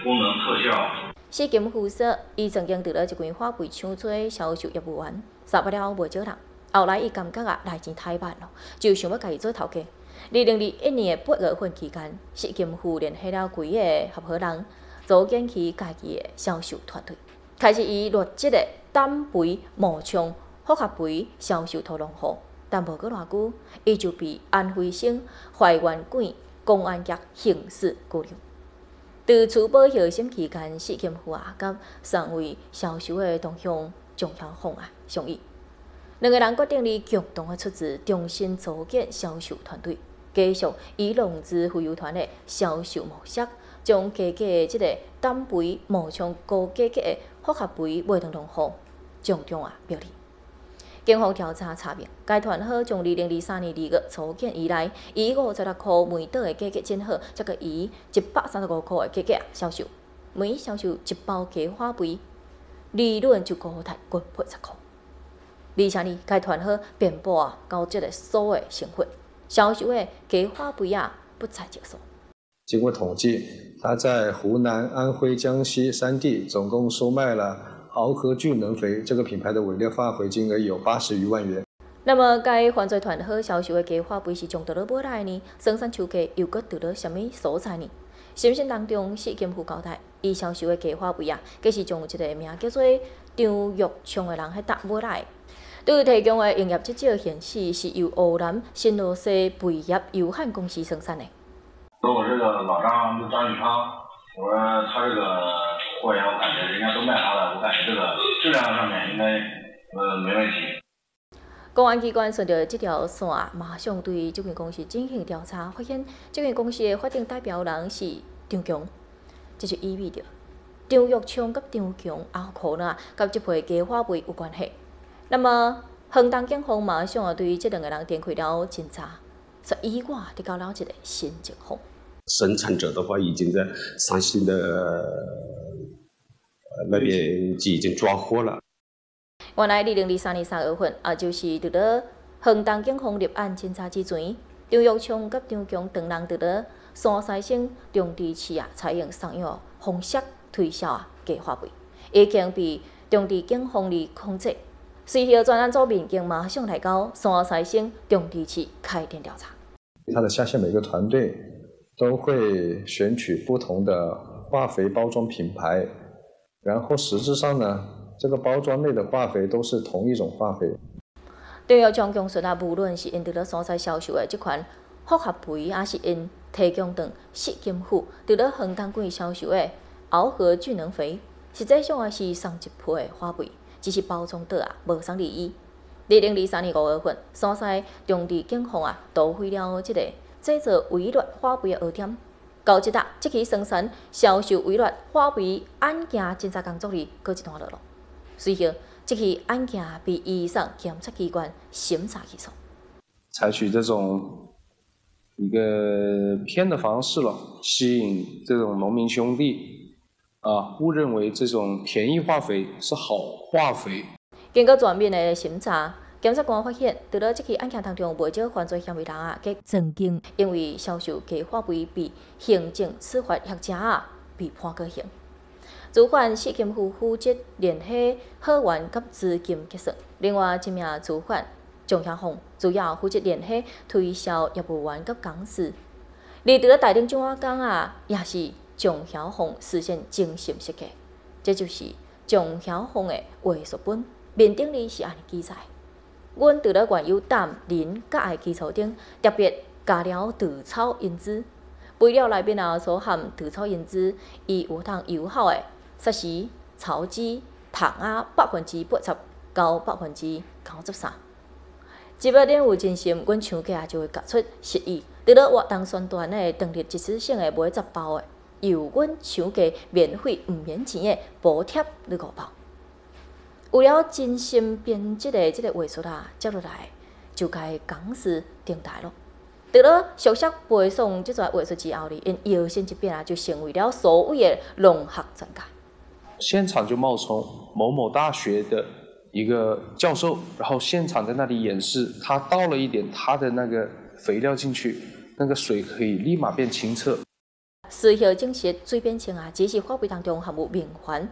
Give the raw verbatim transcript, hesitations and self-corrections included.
功能特效。 市金副社伊曾经得了一间花卉厂做销售业务员，上班了无少人。后来伊感觉啊，来钱太慢了，就想要家己做头家。二零二一年的八月份期间，市金副联系了几个合伙人，组建起家己的销售团队，开始以劣质的单肥毛枪复合肥销售土农户。但无过偌久，伊就被安徽省怀源县公安局刑事拘留。在取保候审期间，市金副啊甲三位销售的同乡钟晓凤啊商议，两个人决定以共同的出资，重新组建销售团队，继续以农资富有团的销售模式，将加价的即个单肥毛枪高价格的复合肥卖给农户，重重啊标利。警方调查查明，该团伙从二零二三年二月初建以来，以五十六块每袋的价格进货，再个以一百三十五块的价格销售，每销售一包假花肥，利润就高达近八十块。而且呢，该团伙遍布啊高级的所有省份，销售的假花肥啊不在少数。 经过统计，他在湖南、安徽、江西三地总共售卖了螯合聚能肥这个品牌的伪劣化肥金额有八十余万元。 那么，该犯罪团伙销售的假花肥是从倒落买来呢？生产手价又搁伫落什么所在呢？审讯当中，市金副交代，伊销售的假花肥啊，计是从一个名叫做张玉昌的人迄搭买来。对于提供的营业执照显示，是由湖南新罗西肥业有限公司生产的。 说我这个老张是张玉昌，我说他这个货源我感觉人家都卖好了，我感觉这个质量上面应该呃没问题。 公安机关顺着这条线，马上对这间公司进行调查，发现这间公司的法定代表人是张强，这就意味着张玉昌甲张强后可能啊，甲这批假花肥有关系。那么，衡东警方马上啊对这两个人展开了侦查，说意外得到了一个新情况。 生产者的话，已经在山西的、呃、那边已经抓获了。 原来二零二三年三月份，也就是伫咧衡东警方立案侦查之前，张玉昌甲张强两人伫咧山西省中地市啊，采用商业方式推销啊假花肥，已经被中地警方里控制。随后，专案组民警马上来到山西省中地市开展调查。 他的下线每个团队都会选取不同的化肥包装品牌，然后实质上呢，这个包装内的化肥都是同一种化肥。 张玉昌强说啊，无论是因伫咧所在销售的这款复合肥，还是因提供等市金府伫咧衡东县销售的螯合聚能肥，实际上也是送一批的花肥，只是包装袋啊无送利益。二零二三年五月份，山西中地警方啊捣毁了这个制造伪劣花肥的窝点。到即搭，即期生产销售伪劣花肥案件侦查工作里告一段落了。随后，即起案件被移送检察机关审查起诉。 采取这种一个骗的方式了，吸引这种农民兄弟啊，误认为这种便宜化肥是好化肥。 经过全面的审查，检察官发现，在了这起案件当中，不少犯罪嫌疑人啊，皆曾经因为销售假化肥被行政处罚或者啊被判过刑。主犯市金府负责联系货源及资金结算，另外一名主犯钟晓凤主要负责联系推销业务员及讲师。而在台顶奖工啊，也是钟晓凤实现精心设计，这就是钟晓凤的话术本。面顶里是安尼记载：阮在了原有氮、磷、钙的基础顶，特别加了稻草因子。肥料内面啊所含稻草因子，伊有通有效的杀死草籽、虫啊百分之八十到百分之九十三。一百点有真心，阮厂家就会夹出实意，在了活动宣传的当日一次性的买十包的，由阮厂家免费毋免钱的补贴你五包。为了真心编辑的这个话术啊，接落来就该讲师顶台了。在了熟悉背诵这段话术之后呢，因摇身一变啊，就成为了所谓的农学专家。 现场就冒充某某大学的一个教授，然后现场在那里演示，他倒了一点他的那个肥料进去，那个水可以立马变清澈。 事后证实，水变清啊，只是化肥当中含有明环。